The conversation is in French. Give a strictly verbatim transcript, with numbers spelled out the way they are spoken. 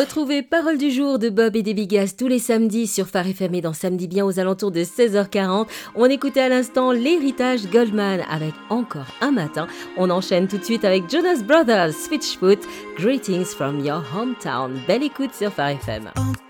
Retrouvez Parole du jour de Bob et des Bigas tous les samedis sur Phare F M et dans Samedi Bien aux alentours de seize heures quarante. On écoutait à l'instant l'héritage Goldman avec Encore un matin. On enchaîne tout de suite avec Jonas Brothers, Switchfoot, Greetings from your hometown. Belle écoute sur Phare F M.